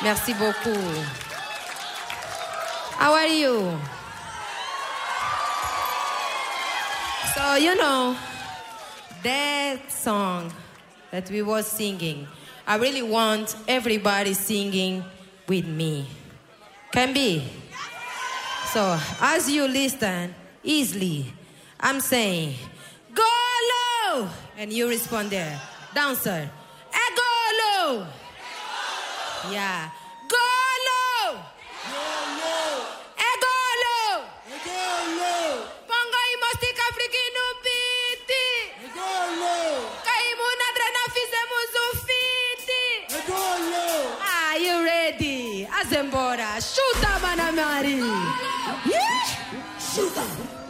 Merci beaucoup. How are you? So, you know, that song that we were singing, I really want everybody singing with me. Can be? So, as you listen easily, I'm saying, go low! And you respond there. Dancer, go low! Yeah. Go low! Go low! Pongo imostic africano biti! Kaimu nadrena fizemos ufiti! Are you ready? Azembora, shoot up, Anna Marie! Shoot up!